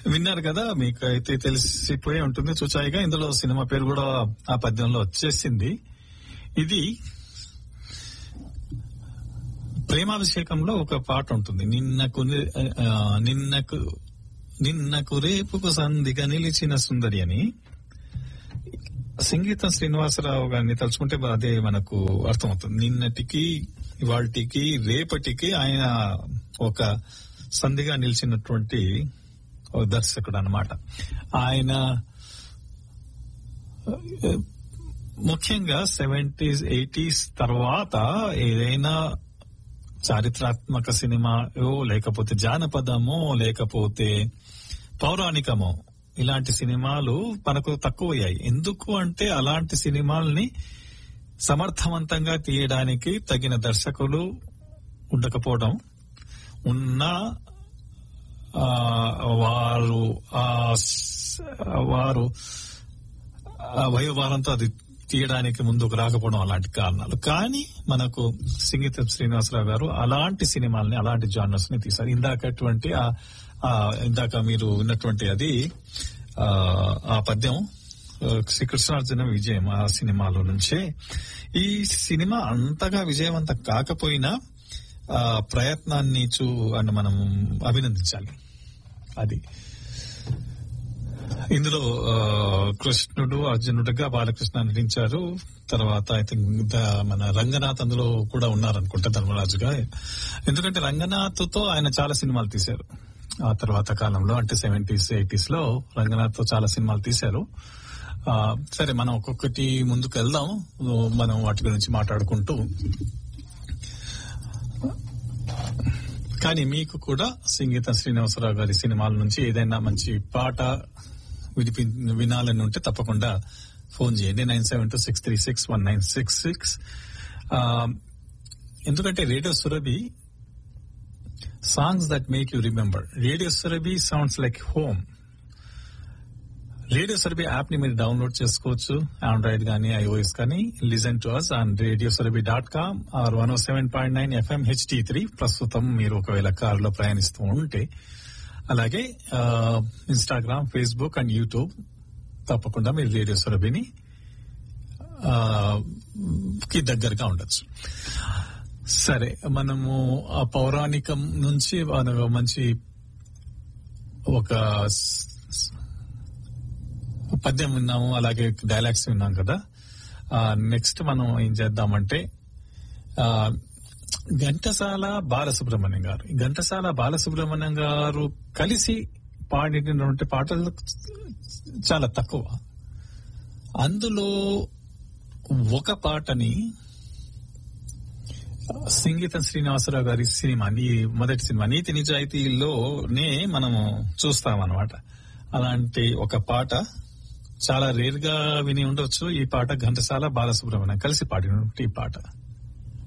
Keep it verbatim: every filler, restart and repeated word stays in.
విన్నారు కదా, మీకు అయితే తెలిసిపోయి ఉంటుంది చూచాయిగా. ఇందులో సినిమా పేరు కూడా ఆ పద్యంలో వచ్చేసింది. ఇది ప్రేమాభిషేకంలో ఒక పాట ఉంటుంది, నిన్నకు నిన్నకు నిన్నకు రేపుకు సంధిగా నిలిచిన సుందరి అని. సంగీతం శ్రీనివాసరావు గారిని తలుచుకుంటే అదే మనకు అర్థమవుతుంది. నిన్నటికి ఇవాళకి రేపటికి ఆయన ఒక సంధిగా నిలిచినటువంటి దర్శకుడు అన్నమాట. ఆయన ముఖ్యంగా సెవెంటీస్ ఎయిటీస్ తర్వాత ఏదైనా చారిత్రాత్మక సినిమాయో లేకపోతే జానపదమో లేకపోతే పౌరాణికమో ఇలాంటి సినిమాలు మనకు తక్కువయ్యాయి. ఎందుకు అంటే అలాంటి సినిమాల్ని సమర్థవంతంగా తీయడానికి తగిన దర్శకులు ఉండకపోవడం, ఉన్న వారు వారు వయోభారంతో అది తీయడానికి ముందుకు రాకపోవడం అలాంటి కారణాలు. కానీ మనకు సంగీతం శ్రీనివాసరావు గారు అలాంటి సినిమాల్ని అలాంటి జానర్స్ ని తీశారు. ఇందాకటువంటి ఇందాక మీరు విన్నటువంటి అది ఆ పద్యం శ్రీకృష్ణార్జున విజయం ఆ సినిమాలో నుంచే. ఈ సినిమా అంతగా విజయవంతం కాకపోయినా ఆ ప్రయత్నాన్ని చూ అని మనం అభినందించాలి. అది ఇందులో కృష్ణుడు అర్జునుడిగా బాలకృష్ణ నటించారు. తర్వాత ఐ థింక్ మన రంగనాథ్ అందులో కూడా ఉన్నారనుకుంటా ధర్మరాజుగా. ఎందుకంటే రంగనాథ్ తో ఆయన చాలా సినిమాలు తీశారు ఆ తర్వాత కాలంలో, అంటే సెవెంటీస్ ఎయిటీస్ లో రంగనాథ్ తో చాలా సినిమాలు తీశారు. సరే, మనం ఒక్కొక్కటి ముందుకు వెళ్దాం, మనం వాటి గురించి మాట్లాడుకుంటూ. కానీ మీకు కూడా సంగీతం శ్రీనివాసరావు గారి సినిమాల నుంచి ఏదైనా మంచి పాట వినిపి వినాలని ఉంటే తప్పకుండా ఫోన్ చేయండి, nine seven two six three six one nine six six. ఎందుకంటే radio Surabhi songs that make you remember. Radio Surabhi sounds like home. Radio Surabhi app ని మీరు డౌన్లోడ్ చేసుకోవచ్చు, ఆండ్రాయిడ్ కానీ ఐఓఎస్ కానీ. Listen to us on radio Surabhi dot com or one oh seven point nine FM HD three. ప్రస్తుతం మీరు ఒకవేళ కారులో ప్రయాణిస్తూ ఉంటే, అలాగే ఇన్స్టాగ్రామ్, ఫేస్బుక్ అండ్ యూట్యూబ్ తప్పకుండా మీరు రేడియో సురభిని కి దగ్గరగా ఉండొచ్చు. సరే, మనము ఆ పౌరాణికం నుంచి మంచి ఒక పద్యం విన్నాము, అలాగే డైలాగ్స్ విన్నాం కదా. నెక్స్ట్ మనం ఏం చేద్దామంటే ఘంటసాల బాలసుబ్రహ్మణ్యం గారు ఘంటసాల బాలసుబ్రహ్మణ్యం గారు కలిసి పాడినటువంటి పాటలు చాలా తక్కువ. అందులో ఒక పాటని సంగీతం శ్రీనివాసరావు గారి సినిమా, మొదటి సినిమా నీతి నిజాయితీలోనే మనము చూస్తామన్నమాట. అలాంటి ఒక పాట చాలా రేర్ గా విని ఉండొచ్చు. ఈ పాట ఘంటసాల బాలసుబ్రహ్మణ్యం కలిసి పాడినటువంటి ఈ పాట.